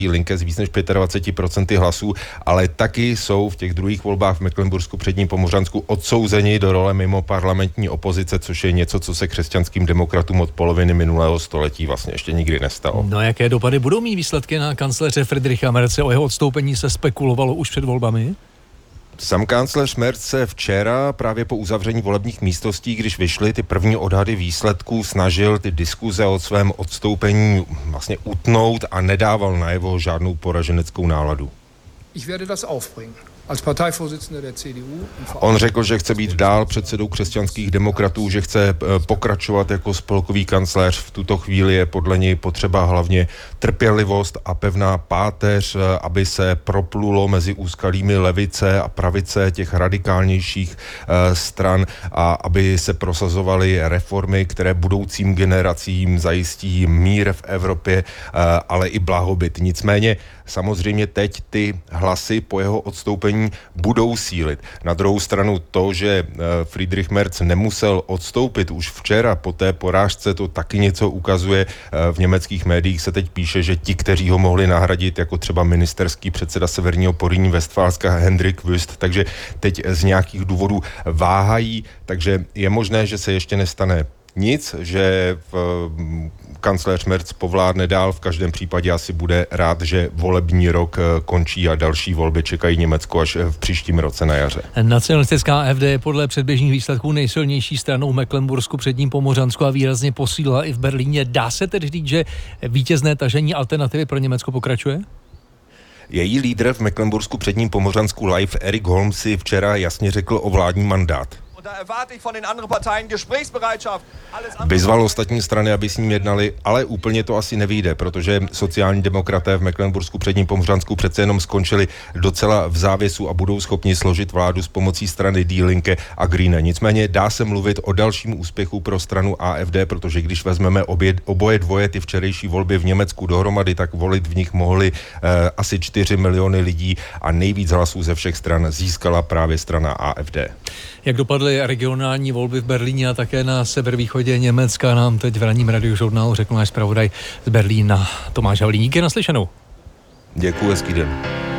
Linke s víc než 25% hlasů, ale taky jsou v těch druhých volbách v Mecklenbursku předním Pomořansku odsouzeni do role mimo parlamentní opozice, což je něco, co se křesťanským demokratům od poloviny minulého století vlastně ještě nikdy nestalo. No, jaké dopady budou mít výsledky na kancléře Friedricha Merze? O jeho odstoupení se spekulovalo už před volbami? Sam kancléř Merz se včera právě po uzavření volebních místností, když vyšly ty první odhady výsledků, snažil ty diskuze o svém odstoupení vlastně utnout a nedával najevo žádnou poraženeckou náladu. Ich werde das aufbringen. Als Parteivorsitzender der CDU. On řekl, že chce být dál předsedou křesťanských demokratů, že chce pokračovat jako spolkový kancléř. V tuto chvíli je podle něj potřeba hlavně trpělivost a pevná páteř, aby se proplulo mezi úskalími levice a pravice těch radikálnějších stran a aby se prosazovaly reformy, které budoucím generacím zajistí mír v Evropě, ale i blahobyt. Nicméně samozřejmě teď ty hlasy po jeho odstoupení budou sílit. Na druhou stranu to, že Friedrich Merz nemusel odstoupit už včera po té porážce, to taky něco ukazuje. V německých médiích se teď píše, že ti, kteří ho mohli nahradit, jako třeba ministerský předseda Severního Porýní-Vestfálska Hendrik Wüst, takže teď z nějakých důvodů váhají, takže je možné, že se ještě nestane nic, že kancléř Merz povládne dál, v každém případě asi bude rád, že volební rok končí a další volby čekají Německo až v příštím roce na jaře. Nacionalistická AfD je podle předběžných výsledků nejsilnější stranou v Mecklenbursku předním Pomořansku a výrazně posílila i v Berlíně. Dá se tedy říct, že vítězné tažení Alternativy pro Německo pokračuje? Její lídr v Mecklenbursku předním Pomořansku Live Erik Holm si včera jasně řekl o vládní mandát. Vyzval ostatní strany, aby s ním jednali, ale úplně to asi nevyjde, protože sociální demokraté v Mecklenbursku předním Pomořansku přece jenom skončili docela v závěsu a budou schopni složit vládu s pomocí strany Die Linke a Grüne. Nicméně dá se mluvit o dalším úspěchu pro stranu AfD, protože když vezmeme oboje dvoje ty včerejší volby v Německu dohromady, tak volit v nich mohli asi 4 miliony lidí a nejvíc hlasů ze všech stran získala právě strana AfD. Jak dopadly regionální volby v Berlíně a také na severovýchodě Německa, nám teď v ranním radiožurnálu řekl náš zpravodaj z Berlína Tomáš Havlík. Díky, naslyšenou. Děkuji, hezký den.